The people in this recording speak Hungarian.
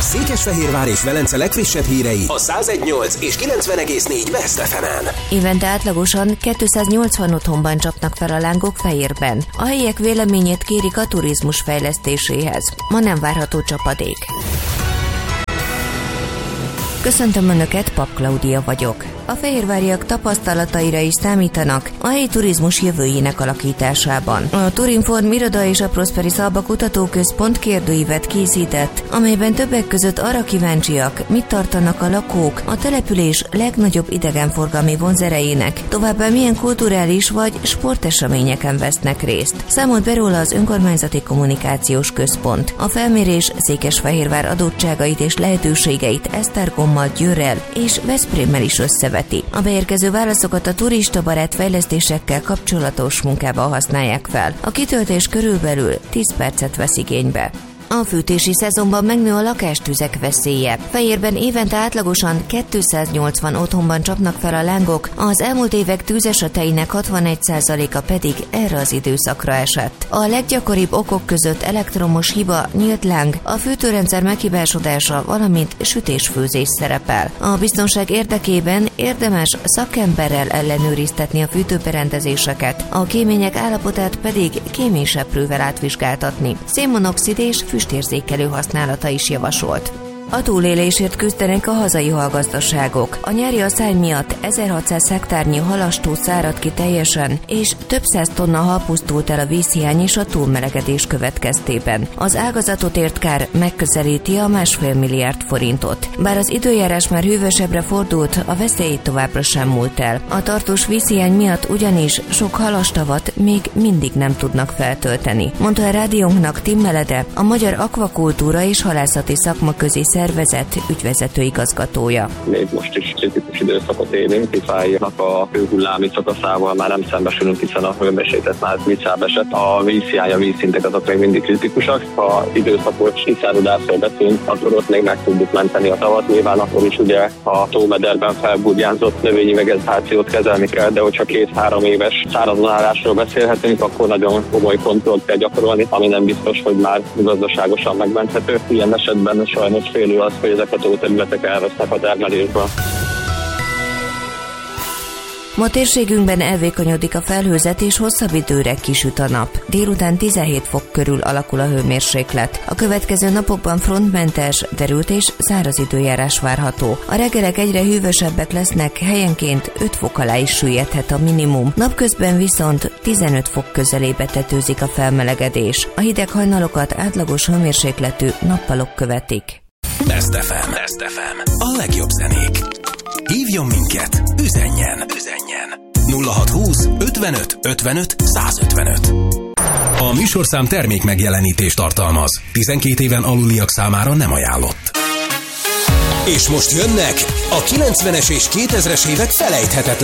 Székesfehérvár és Velence legfrissebb hírei a 101.8 és 90.4 Best FM-en. Évente átlagosan 280 otthonban csapnak fel a lángok Fejérben. A helyiek véleményét kérik a turizmus fejlesztéséhez. Ma nem várható csapadék. Köszöntöm Önöket, Pap Klaudia vagyok. A fehérváriak tapasztalataira is számítanak a helyi turizmus jövőjének alakításában. A Turinform iroda és a Prosperis Alba Kutatóközpont kérdőívet készített, amelyben többek között arra kíváncsiak, mit tartanak a lakók a település legnagyobb idegenforgalmi vonzerejének, továbbá milyen kulturális vagy sporteseményeken vesznek részt. Számolt be róla az Önkormányzati Kommunikációs Központ. A felmérés Székesfehérvár adottságait és lehetőségeit Esztergommal, Győrrel és Veszprémmel is összeveti. A beérkező válaszokat a turistabarát fejlesztésekkel kapcsolatos munkába használják fel. A kitöltés körülbelül 10 percet vesz igénybe. A fűtési szezonban megnő a lakástüzek veszélye. Fejérben évente átlagosan 280 otthonban csapnak fel a lángok, az elmúlt évek tűzeseteinek 61%-a pedig erre az időszakra esett. A leggyakoribb okok között elektromos hiba, nyílt láng, a fűtőrendszer meghibásodása, valamint sütés-főzés szerepel. A biztonság érdekében érdemes szakemberrel ellenőriztetni a fűtőberendezéseket, a kémények állapotát pedig kéményseprővel átvizsgáltatni. Szénmonoxid és füstérzékelő használata is javasolt. A túlélésért küzdenek a hazai halgazdaságok. A nyári aszály miatt 1600 hektárnyi halastó szárad ki teljesen, és több száz tonna hal pusztult el a vízhiány és a túlmelegedés következtében. Az ágazatot ért kár megközelíti a 1,5 milliárd forintot. Bár az időjárás már hűvösebbre fordult, a veszély továbbra sem múlt el. A tartós vízhiány miatt ugyanis sok halastavat még mindig nem tudnak feltölteni, mondta a rádiónknak Tim Melede, a Magyar Akvakultúra és Halászati Szakmaközi Szervezet ügyvezető igazgatója. Még most is kritikus időszakot élünk, kifájnak a hőhullámi szakaszával már nem szembesülünk, hiszen a hőmérséklet már vicsább esett. A vízhiány, a vízszintek azok még mindig kritikusak. Ha időszakos kiszáradásról beszélünk, akkor ott még meg tudjuk menteni a tavat. Nyilván akkor is ugye a tómederben felburjánzott növényi vegetációt kezelni kell, de hogyha 2-3 éves szárazonálásról beszélhetünk, akkor nagyon komoly kontrollt kell gyakorolni, ami nem biztos, hogy már gazdaságosan megmenthető. Ilyen esetben sajnos félő az, hogy ezek a tóterületek elvesznek a termelésből. Ma térségünkben elvékonyodik a felhőzet és hosszabb időre kisüt a nap. Délután 17 fok körül alakul a hőmérséklet. A következő napokban frontmentes, derült és száraz időjárás várható. A reggelek egyre hűvösebbek lesznek, helyenként 5 fok alá is süllyedhet a minimum. Napközben viszont 15 fok közelébe tetőzik a felmelegedés. A hideg hajnalokat átlagos hőmérsékletű nappalok követik. Best FM. A legjobb zenék. Hívjon minket, üzenjen. 0620 55 55 155. A műsorszám termék megjelenítést tartalmaz. 12 éven aluliak számára nem ajánlott. És most jönnek a 90-es és 2000-es évek felejthetetlen